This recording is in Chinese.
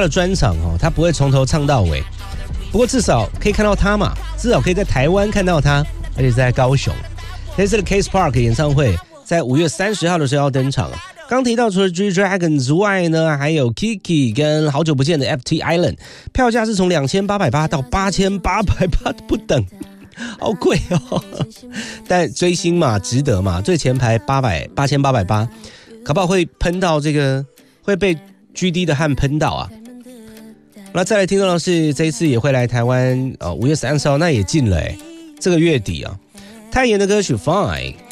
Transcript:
的专场他不会从头唱到尾，不过至少可以看到他嘛，至少可以在台湾看到他，而且是在高雄。这次的 Case Park 演唱会在5月30号的时候要登场啊。刚提到除了 G-Dragon 之外呢，还有 Kiki 跟好久不见的 FT Island， 票价是从2880到8880不等，好贵哦。但追星嘛，值得嘛，最前排8880，搞不好会喷到这个，会被 GD 的汗喷到啊。那再来听到的是这一次也会来台湾5月30号，那也近了这个月底啊。泰妍的歌曲 Fine